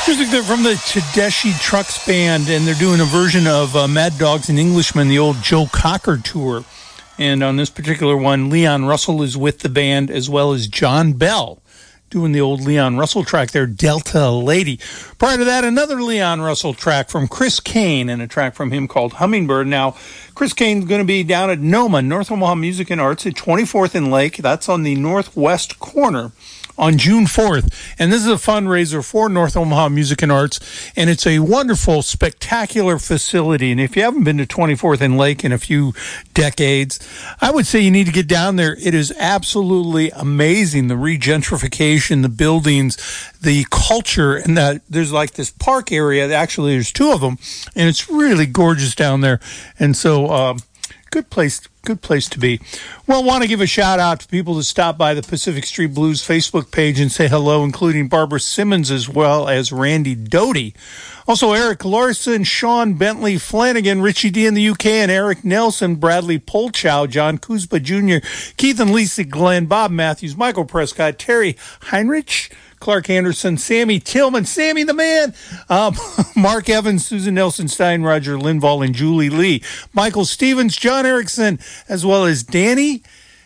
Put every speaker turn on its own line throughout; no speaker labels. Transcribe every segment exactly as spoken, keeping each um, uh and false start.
Music there from the Tedeschi Trucks Band, and they're doing a version of uh, Mad Dogs and Englishmen, the old Joe Cocker tour. And on this particular one, Leon Russell is with the band, as well as John Bell, doing the old Leon Russell track there, Delta Lady. Prior to that, another Leon Russell track from Chris Kane, and a track from him called Hummingbird. Now, Chris Kane's going to be down at NOMA, North Omaha Music and Arts, at twenty-fourth and Lake. That's on the northwest corner on June fourth. And this is a fundraiser for North Omaha Music and Arts, and it's a wonderful, spectacular facility. And if you haven't been to twenty-fourth and Lake in a few decades, I would say you need to get down there. It is absolutely amazing, the regentrification, the buildings, the culture, and that there's like this park area. Actually, there's two of them, and it's really gorgeous down there. And so, um, good place Good place to be. Well, want to give a shout out to people that stop by the Pacific Street Blues Facebook page and say hello, including Barbara Simmons as well as Randy Doty. Also, Eric Larson, Sean Bentley Flanagan, Richie D in the U K, and Eric Nelson, Bradley Polchow, John Kuzba Junior, Keith and Lisa Glenn, Bob Matthews, Michael Prescott, Terry Heinrich, Clark Anderson, Sammy Tillman, Sammy the Man, um, Mark Evans, Susan Nelson Stein, Roger Linval, and Julie Lee, Michael Stevens, John Erickson, as well as Danny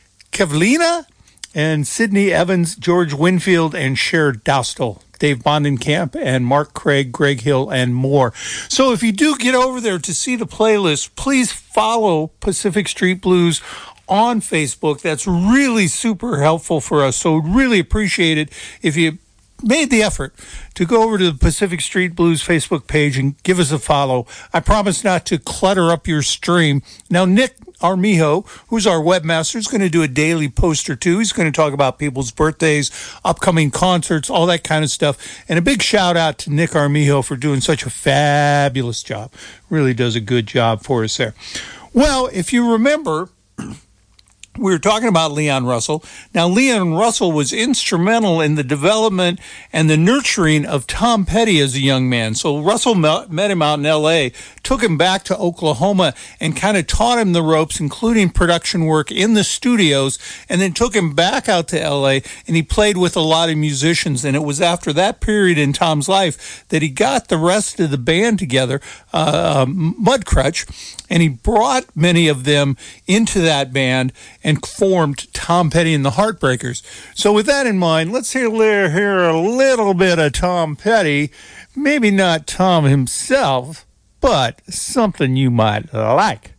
Kevlina, and Sydney Evans, George Winfield, and Cher Dostal, Dave Bondenkamp, and Mark Craig, Greg Hill, and more. So if you do get over there to see the playlist, please follow Pacific Street Blues on Facebook. That's really super helpful for us. So really appreciate it if you made the effort to go over to the Pacific Street Blues Facebook page and give us a follow. I promise not to clutter up your stream. Now, Nick Armijo, who's our webmaster, is going to do a daily post or two. He's going to talk about people's birthdays, upcoming concerts, all that kind of stuff. And a big shout out to Nick Armijo for doing such a fabulous job. Really does a good job for us there. Well, if you remember, we were talking about Leon Russell. Now, Leon Russell was instrumental in the development and the nurturing of Tom Petty as a young man. So Russell met him out in L A, took him back to Oklahoma, and kind of taught him the ropes, including production work in the studios, and then took him back out to L A, and he played with a lot of musicians. And it was after that period in Tom's life that he got the rest of the band together, uh, Mudcrutch, and he brought many of them into that band and formed Tom Petty and the Heartbreakers. So with that in mind, let's hear, hear a little bit of Tom Petty. Maybe not Tom himself, but something you might like.